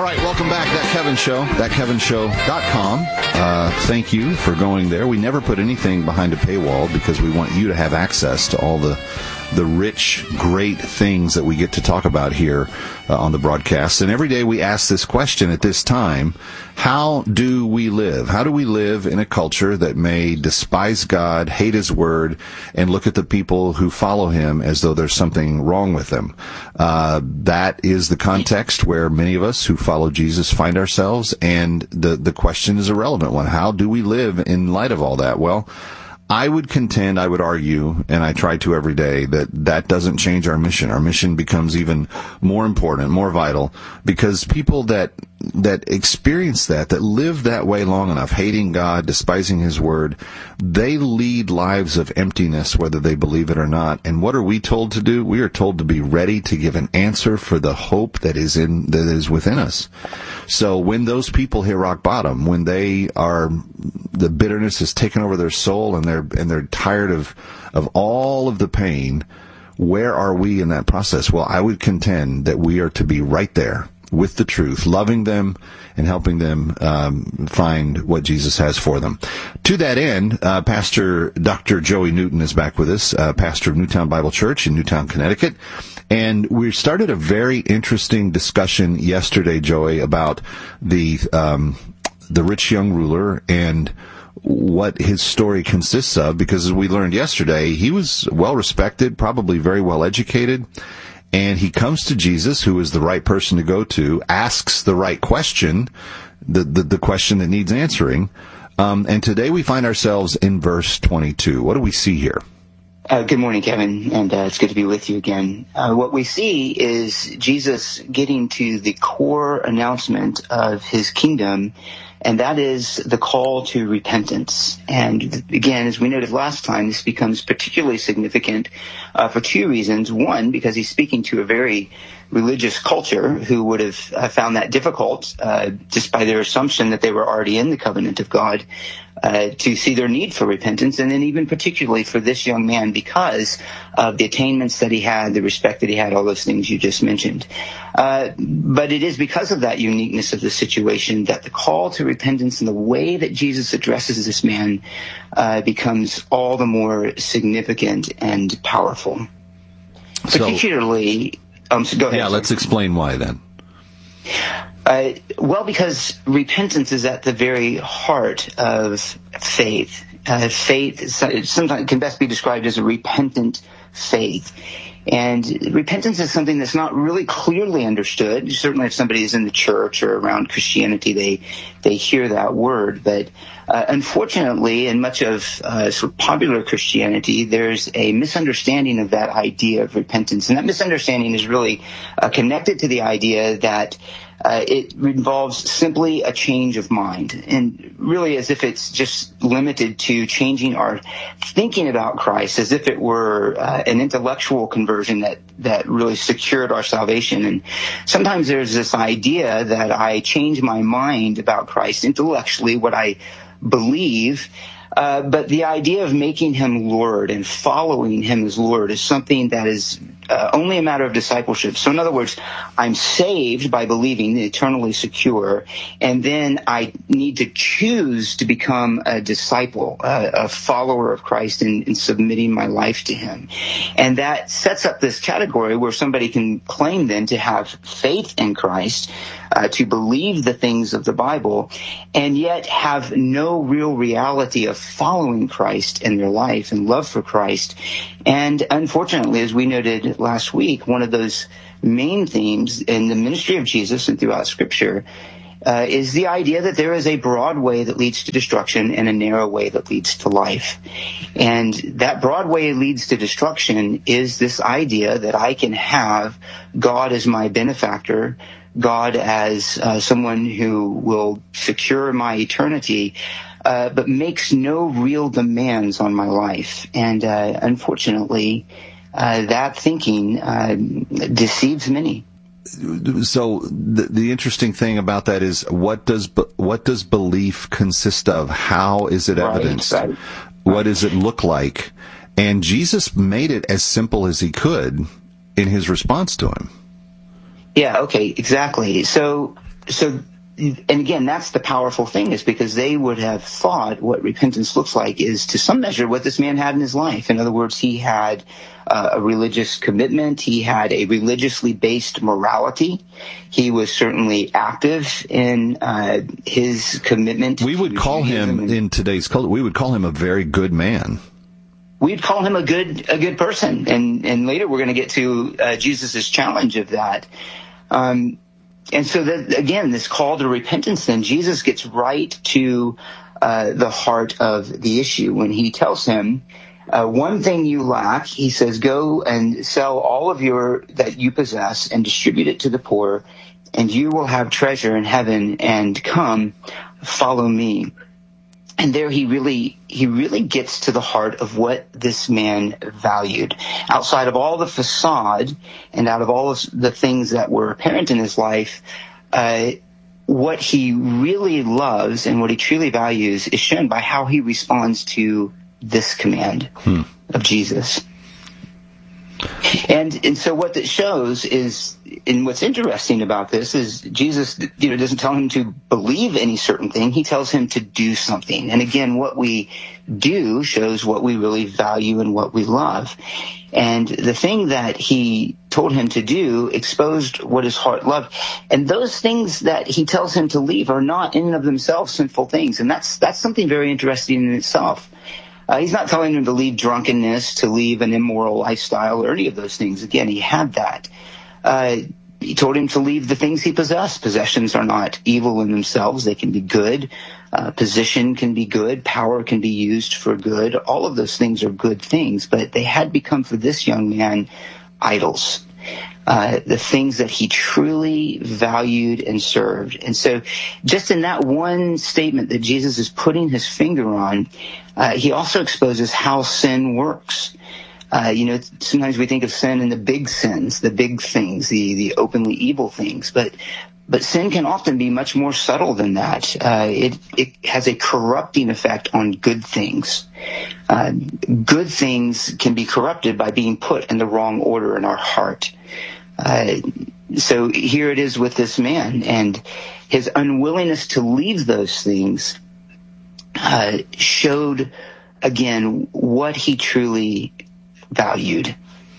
All right, welcome back. That Kevin Show, thatkevinshow.com. Thank you for going there. We never put anything behind a paywall because we want you to have access to all the rich, great things that we get to talk about here on the broadcast. And every day we ask this question at this time: how do we live? How do we live in a culture that may despise God, hate His Word, and look at the people who follow Him as though there's something wrong with them? That is the context where many of us who follow Jesus find ourselves, and the question is a relevant one. How do we live in light of all that? Well, I would contend, I would argue, and I try to every day, that doesn't change our mission. Our mission becomes even more important, more vital, because people that experience that live that way long enough, hating God, despising His Word, they lead lives of emptiness, whether they believe it or not. And what are we told to do? We are told to be ready to give an answer for the hope that is within us. So when those people hit rock bottom, when the bitterness has taken over their soul and they're tired of all of the pain, where are we in that process? Well, I would contend that we are to be right there with the truth, loving them and helping them find what Jesus has for them. To that end, Pastor Dr. Joey Newton is back with us, pastor of Newtown Bible Church in Newtown, Connecticut. And we started a very interesting discussion yesterday, Joey, about the rich young ruler and what his story consists of, because as we learned yesterday, he was well respected, probably very well educated, and he comes to Jesus, who is the right person to go to, asks the right question, the question that needs answering, and today we find ourselves in verse 22. What do we see here? Good morning, Kevin, and it's good to be with you again. What we see is Jesus getting to the core announcement of His kingdom, and that is the call to repentance. And again, as we noted last time, this becomes particularly significant for two reasons. One, because He's speaking to a very religious culture who would have found that difficult, just by their assumption that they were already in the covenant of God, to see their need for repentance, and then even particularly for this young man because of the attainments that he had, the respect that he had, all those things you just mentioned. But it is because of that uniqueness of the situation that the call to repentance and the way that Jesus addresses this man becomes all the more significant and powerful. Particularly, so go ahead. Yeah, let's explain why then. Well, because repentance is at the very heart of faith. Faith sometimes can best be described as a repentant faith. And repentance is something that's not really clearly understood. Certainly if somebody is in the church or around Christianity, they hear that word. But unfortunately, in much of sort of popular Christianity, there's a misunderstanding of that idea of repentance. And that misunderstanding is really connected to the idea that it involves simply a change of mind, and really as if it's just limited to changing our thinking about Christ, as if it were an intellectual conversion that really secured our salvation. And sometimes there's this idea that I change my mind about Christ intellectually, what I believe, but the idea of making Him Lord and following Him as Lord is something that is only a matter of discipleship. So in other words, I'm saved by believing, eternally secure, and then I need to choose to become a disciple, a follower of Christ in submitting my life to Him. And that sets up this category where somebody can claim then to have faith in Christ, to believe the things of the Bible, and yet have no real reality of following Christ in their life and love for Christ. And unfortunately, as we noted last week, one of those main themes in the ministry of Jesus and throughout Scripture is the idea that there is a broad way that leads to destruction and a narrow way that leads to life. And that broad way leads to destruction is this idea that I can have God as my benefactor, God as someone who will secure my eternity, but makes no real demands on my life. And unfortunately, that thinking deceives many. So the interesting thing about that is what does belief consist of? How is it evidenced? Right. What does it look like? And Jesus made it as simple as He could in His response to him. Yeah, okay, exactly. So and again, that's the powerful thing, is because they would have thought what repentance looks like is to some measure what this man had in his life. In other words, he had a religious commitment. He had a religiously based morality. He was certainly active in his commitment. We would call him, in today's culture, we would call him a very good man. We'd call him a good person. And later we're going to get to Jesus' challenge of that. And so that, again, this call to repentance, then Jesus gets right to the heart of the issue when he tells him, one thing you lack, he says, go and sell all of that you possess and distribute it to the poor, and you will have treasure in heaven, and come, follow me. And there he really gets to the heart of what this man valued. Outside of all the facade and out of all of the things that were apparent in his life, what he really loves and what he truly values is shown by how he responds to this command of Jesus. And so what that shows is, and what's interesting about this is Jesus, doesn't tell him to believe any certain thing. He tells him to do something. And again, what we do shows what we really value and what we love. And the thing that he told him to do exposed what his heart loved. And those things that he tells him to leave are not in and of themselves sinful things. And that's something very interesting in itself. He's not telling him to leave drunkenness, to leave an immoral lifestyle, or any of those things. Again, he had that. He told him to leave the things he possessed. Possessions are not evil in themselves. They can be good. Position can be good. Power can be used for good. All of those things are good things, but they had become for this young man idols. The things that he truly valued and served. And so just in that one statement that Jesus is putting his finger on, he also exposes how sin works. Sometimes we think of sin in the big sins, the big things, the openly evil things, but sin can often be much more subtle than that. It has a corrupting effect on good things. Good things can be corrupted by being put in the wrong order in our heart. So here it is with this man, and his unwillingness to leave those things showed, again, what he truly valued.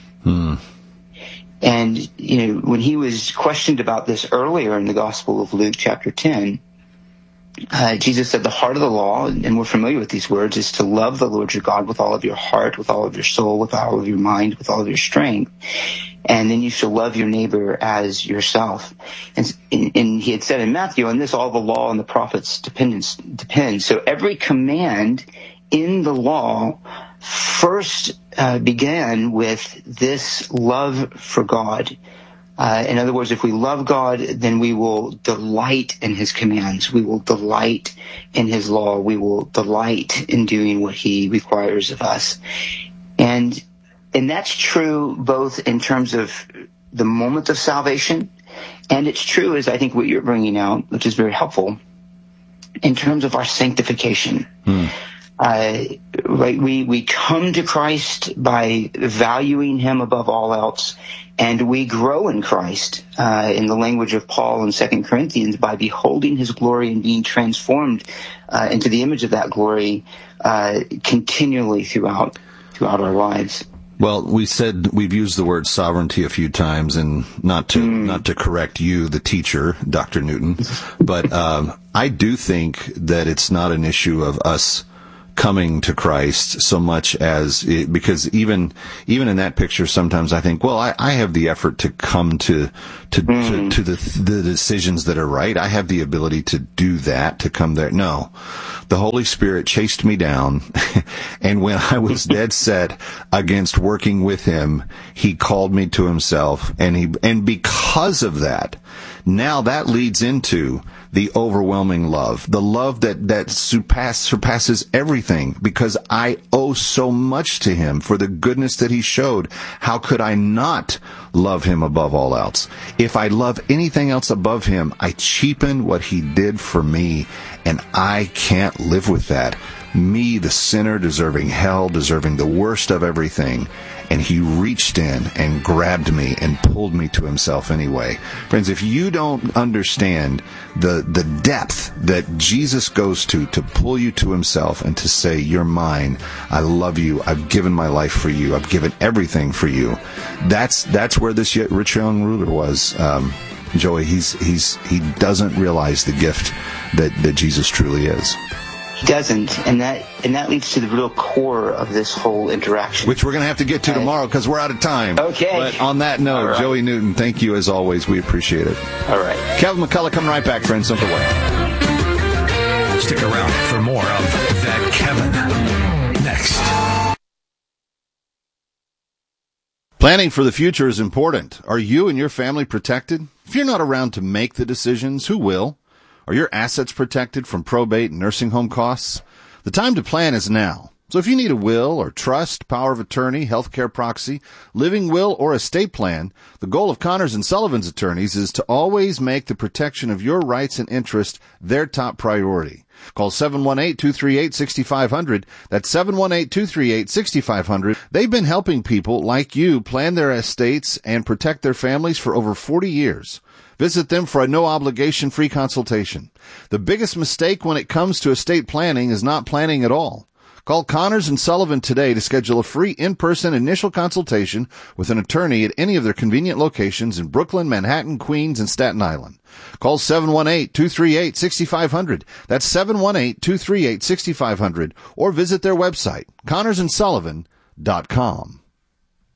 And, when he was questioned about this earlier in the Gospel of Luke chapter 10, Jesus said the heart of the law, and we're familiar with these words, is to love the Lord your God with all of your heart, with all of your soul, with all of your mind, with all of your strength. And then you shall love your neighbor as yourself. And he had said in Matthew, on this all the law and the prophets depend. So every command in the law first began with this love for God. In other words, if we love God, then we will delight in his commands. We will delight in his law. We will delight in doing what he requires of us. And that's true both in terms of the moment of salvation, and it's true, as I think what you're bringing out, which is very helpful, in terms of our sanctification. Right, we come to Christ by valuing him above all else, and we grow in Christ, in the language of Paul in 2 Corinthians, by beholding his glory and being transformed into the image of that glory continually throughout our lives. Well, we've used the word sovereignty a few times, and not to correct you, the teacher, Dr. Newton, but I do think that it's not an issue of us coming to Christ so much as because even in that picture, sometimes I think, well, I have the effort to come to the decisions that are right. I have the ability to do that, to come there. No, the Holy Spirit chased me down, and when I was dead set against working with him, he called me to himself, and because of that, now that leads into the overwhelming love, the love that surpasses everything, because I owe so much to him for the goodness that he showed. How could I not love him above all else? If I love anything else above him, I cheapen what he did for me, and I can't live with that. Me, the sinner, deserving hell, deserving the worst of everything. and he reached in and grabbed me and pulled me to himself anyway. Friends, if you don't understand the depth that Jesus goes to pull you to himself and to say, you're mine, I love you, I've given my life for you, I've given everything for you, that's where this rich young ruler was. Joey, he doesn't realize the gift that Jesus truly is. He doesn't, and that leads to the real core of this whole interaction, which we're going to have to get to tomorrow because we're out of time. Okay. But on that note, right. Joey Newton, thank you as always. We appreciate it. All right. Kevin McCullough coming right back, friends. Don't go away. Stick around for more of That Kevin next. Planning for the future is important. Are you and your family protected? If you're not around to make the decisions, who will? Are your assets protected from probate and nursing home costs? The time to plan is now. So if you need a will or trust, power of attorney, healthcare proxy, living will, or estate plan, the goal of Connors & Sullivan's attorneys is to always make the protection of your rights and interests their top priority. Call 718-238-6500. That's 718-238-6500. They've been helping people like you plan their estates and protect their families for over 40 years. Visit them for a no-obligation free consultation. The biggest mistake when it comes to estate planning is not planning at all. Call Connors & Sullivan today to schedule a free in-person initial consultation with an attorney at any of their convenient locations in Brooklyn, Manhattan, Queens, and Staten Island. Call 718-238-6500. That's 718-238-6500. Or visit their website, connorsandsullivan.com.